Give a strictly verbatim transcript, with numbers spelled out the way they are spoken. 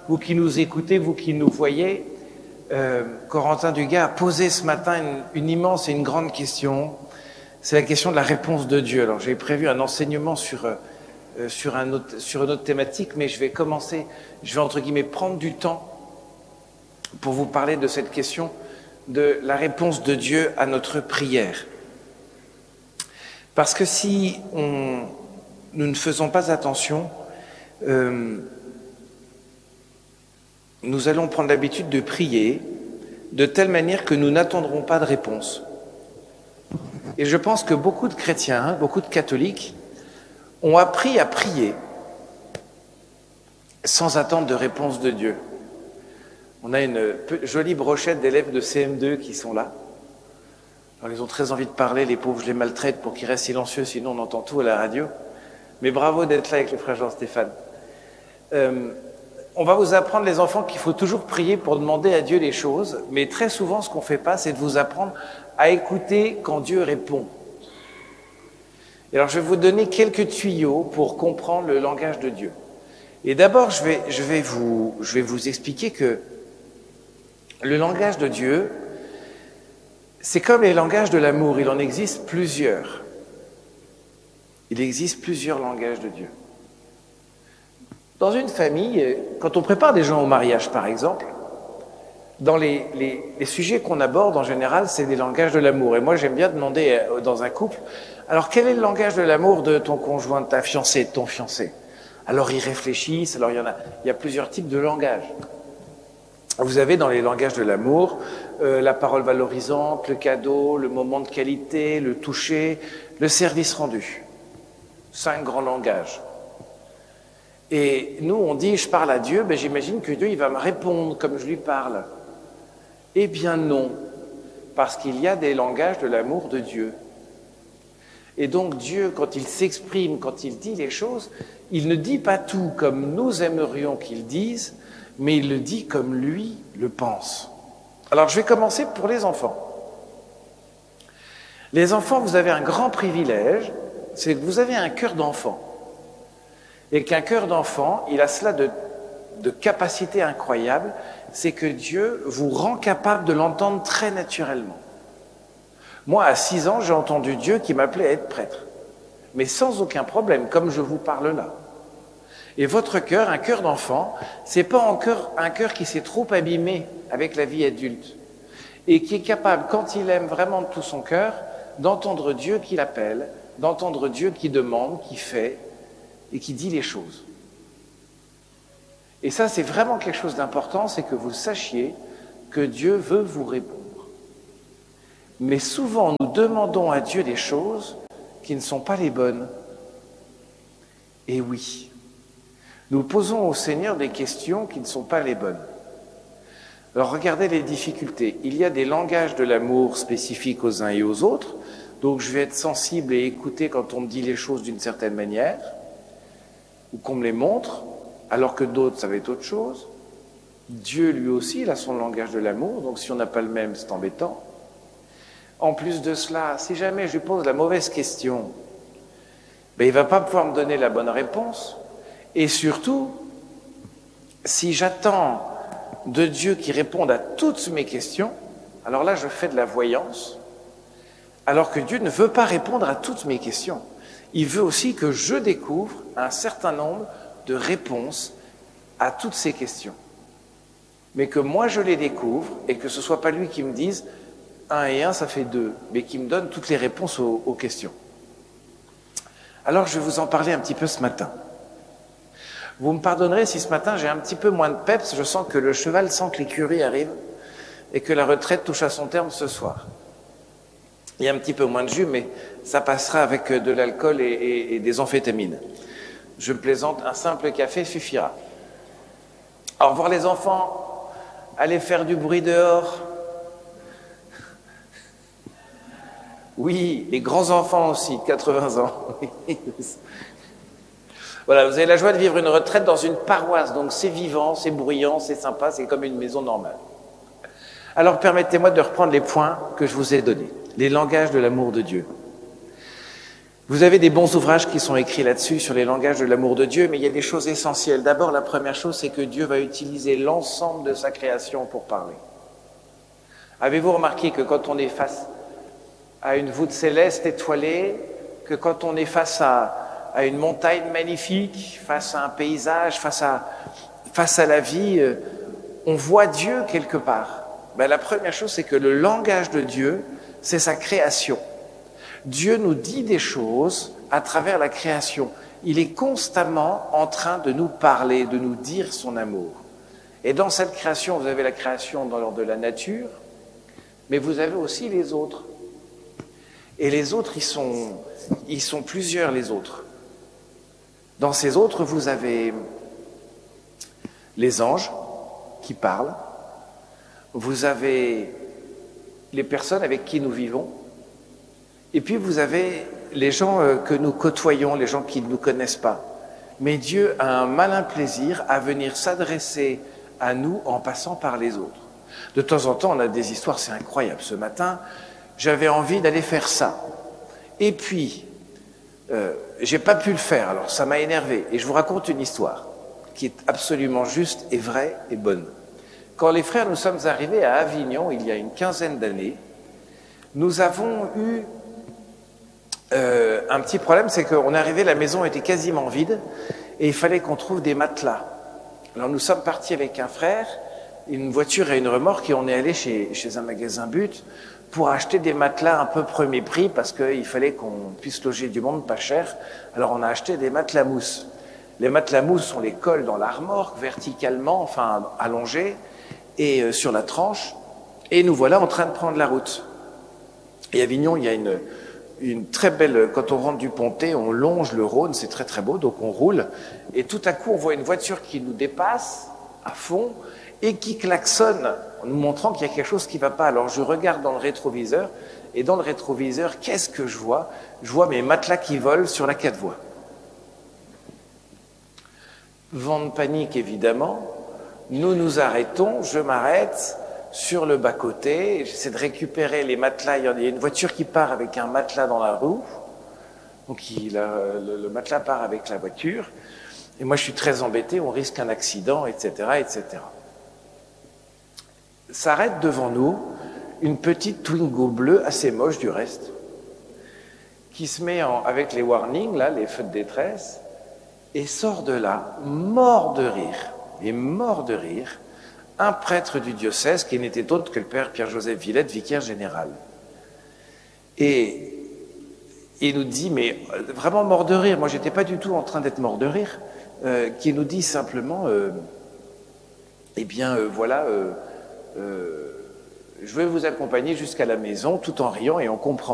vous qui nous écoutez, vous qui nous voyez, euh, Corentin Dugas a posé ce matin une, une immense et une grande question. C'est la question de la réponse de Dieu. Alors j'ai prévu un enseignement sur, euh, sur, un autre, sur une autre thématique, mais je vais commencer, je vais entre guillemets prendre du temps pour vous parler de cette question de la réponse de Dieu à notre prière. Parce que si on, nous ne faisons pas attention, euh, nous allons prendre l'habitude de prier de telle manière que nous n'attendrons pas de réponse. Et je pense que beaucoup de chrétiens, beaucoup de catholiques, ont appris à prier sans attendre de réponse de Dieu. On a une jolie brochette d'élèves de C M deux qui sont là. Alors, ils ont très envie de parler, les pauvres, je les maltraite pour qu'ils restent silencieux, sinon on entend tout à la radio. Mais bravo d'être là avec le frère Jean-Stéphane. Euh, on va vous apprendre, les enfants, qu'il faut toujours prier pour demander à Dieu les choses, mais très souvent, ce qu'on ne fait pas, c'est de vous apprendre à écouter quand Dieu répond. Et alors, je vais vous donner quelques tuyaux pour comprendre le langage de Dieu. Et d'abord, je vais, je vais vous, je vais vous expliquer que le langage de Dieu, c'est comme les langages de l'amour, il en existe plusieurs. Il existe plusieurs langages de Dieu. Dans une famille, quand on prépare des gens au mariage, par exemple, dans les, les, les sujets qu'on aborde, en général, c'est des langages de l'amour. Et moi, j'aime bien demander dans un couple, alors quel est le langage de l'amour de ton conjoint, de ta fiancée, de ton fiancé? Alors ils réfléchissent, alors il y en a, il y a plusieurs types de langages. Vous avez dans les langages de l'amour euh, la parole valorisante, le cadeau, le moment de qualité, le toucher, le service rendu. Cinq grands langages. Et nous, on dit, je parle à Dieu, ben j'imagine que Dieu, il va me répondre comme je lui parle. Eh bien non, parce qu'il y a des langages de l'amour de Dieu. Et donc Dieu, quand il s'exprime, quand il dit les choses, il ne dit pas tout comme nous aimerions qu'il dise, mais il le dit comme lui le pense. Alors je vais commencer pour les enfants. Les enfants, vous avez un grand privilège, c'est que vous avez un cœur d'enfant. Et qu'un cœur d'enfant, il a cela de, de capacité incroyable, c'est que Dieu vous rend capable de l'entendre très naturellement. Moi, à six ans, j'ai entendu Dieu qui m'appelait à être prêtre, mais sans aucun problème, comme je vous parle là. Et votre cœur, un cœur d'enfant, c'est pas encore un cœur qui s'est trop abîmé avec la vie adulte et qui est capable, quand il aime vraiment de tout son cœur, d'entendre Dieu qui l'appelle, d'entendre Dieu qui demande, qui fait et qui dit les choses. Et ça, c'est vraiment quelque chose d'important, c'est que vous sachiez que Dieu veut vous répondre. Mais souvent, nous demandons à Dieu des choses qui ne sont pas les bonnes. Et oui, nous posons au Seigneur des questions qui ne sont pas les bonnes. Alors regardez les difficultés. Il y a des langages de l'amour spécifiques aux uns et aux autres, donc je vais être sensible et écouter quand on me dit les choses d'une certaine manière, ou qu'on me les montre, alors que d'autres, ça va être autre chose. Dieu, lui aussi, il a son langage de l'amour, donc si on n'a pas le même, c'est embêtant. En plus de cela, si jamais je lui pose la mauvaise question, ben, il ne va pas pouvoir me donner la bonne réponse. Et surtout, si j'attends de Dieu qui réponde à toutes mes questions, alors là, je fais de la voyance, alors que Dieu ne veut pas répondre à toutes mes questions. Il veut aussi que je découvre un certain nombre de réponses à toutes ces questions. Mais que moi, je les découvre et que ce ne soit pas lui qui me dise un et un, ça fait deux, mais qui me donne toutes les réponses aux, aux questions. Alors, je vais vous en parler un petit peu ce matin. Vous me pardonnerez si ce matin, j'ai un petit peu moins de peps, je sens que le cheval sent que l'écurie arrive et que la retraite touche à son terme ce soir. Il y a un petit peu moins de jus, mais ça passera avec de l'alcool et, et, et des amphétamines. Je me plaisante, un simple café suffira. Au revoir les enfants, allez faire du bruit dehors. Oui, les grands enfants aussi, quatre-vingts ans. Voilà, vous avez la joie de vivre une retraite dans une paroisse, donc c'est vivant, c'est bruyant, c'est sympa, c'est comme une maison normale. Alors permettez-moi de reprendre les points que je vous ai donnés, les langages de l'amour de Dieu. Vous avez des bons ouvrages qui sont écrits là-dessus, sur les langages de l'amour de Dieu, mais il y a des choses essentielles. D'abord, la première chose, c'est que Dieu va utiliser l'ensemble de sa création pour parler. Avez-vous remarqué que quand on est face à une voûte céleste étoilée, que quand on est face à, à une montagne magnifique, face à un paysage, face à, face à la vie, on voit Dieu quelque part. Ben, la première chose, c'est que le langage de Dieu, c'est sa création. Dieu nous dit des choses à travers la création. Il est constamment en train de nous parler, de nous dire son amour. Et dans cette création, vous avez la création dans l'ordre de la nature, mais vous avez aussi les autres. Et les autres, ils sont, ils sont plusieurs, les autres. Dans ces autres, vous avez les anges qui parlent, vous avez les personnes avec qui nous vivons, et puis vous avez les gens que nous côtoyons, les gens qui ne nous connaissent pas. Mais Dieu a un malin plaisir à venir s'adresser à nous en passant par les autres. De temps en temps, on a des histoires, c'est incroyable. Ce matin, j'avais envie d'aller faire ça. Et puis, euh, j'ai pas pu le faire, alors ça m'a énervé. Et je vous raconte une histoire qui est absolument juste et vraie et bonne. Quand les frères, nous sommes arrivés à Avignon, il y a une quinzaine d'années, nous avons eu Euh, un petit problème, c'est qu'on est arrivé, la maison était quasiment vide et il fallait qu'on trouve des matelas. Alors nous sommes partis avec un frère, une voiture et une remorque, et on est allé chez, chez un magasin But pour acheter des matelas un peu premier prix parce qu'il fallait qu'on puisse loger du monde pas cher. Alors on a acheté des matelas mousse. Les matelas mousse, on les colle dans la remorque verticalement, enfin allongés, et euh, sur la tranche, et nous voilà en train de prendre la route. Et à Avignon, il y a une une très belle, quand on rentre du Pontet, on longe le Rhône, c'est très très beau, donc on roule, et tout à coup on voit une voiture qui nous dépasse à fond et qui klaxonne en nous montrant qu'il y a quelque chose qui ne va pas. Alors je regarde dans le rétroviseur, et dans le rétroviseur, qu'est-ce que je vois? Je vois mes matelas qui volent sur la quatre voies. Vent de panique évidemment, nous nous arrêtons, je m'arrête sur le bas-côté, j'essaie de récupérer les matelas, il y a une voiture qui part avec un matelas dans la roue, donc il a, le, le matelas part avec la voiture, et moi je suis très embêté, on risque un accident, et cetera, et cetera. S'arrête devant nous une petite Twingo bleue, assez moche du reste, qui se met en, avec les warnings, là, les feux de détresse, et sort de là, mort de rire, et mort de rire, un prêtre du diocèse qui n'était autre que le père Pierre-Joseph Villette, vicaire général. Et il nous dit, mais vraiment mort de rire, moi j'étais pas du tout en train d'être mort de rire, euh, qui nous dit simplement, euh, eh bien euh, voilà, euh, euh, je vais vous accompagner jusqu'à la maison tout en riant, et on comprend